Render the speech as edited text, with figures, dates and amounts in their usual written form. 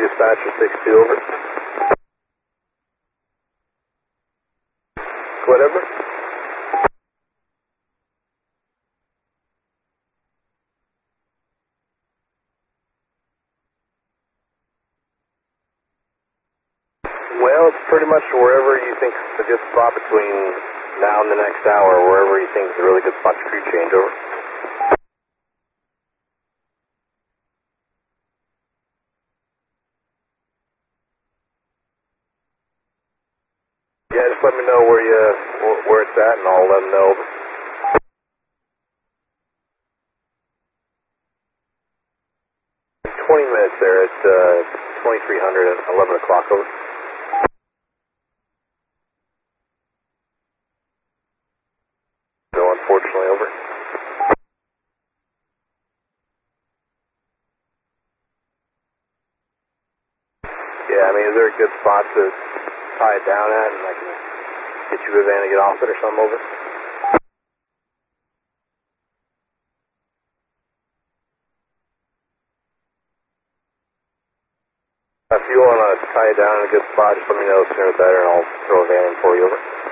dispatcher 6-2, over. Whatever. Well, it's pretty much wherever you think is a good spot between now and the next hour, wherever you think is a really good spot to crew change, over. Yeah, just let me know where it's at, and I'll let them know. 20 minutes there at 2300 at 11 o'clock, over. No, unfortunately, over. Yeah, I mean, is there a good spot to tie it down at, and I can get you a van to get off it or something, over? If you want to tie it down in a good spot, just let me know sooner the better, and I'll throw a van in for you, over.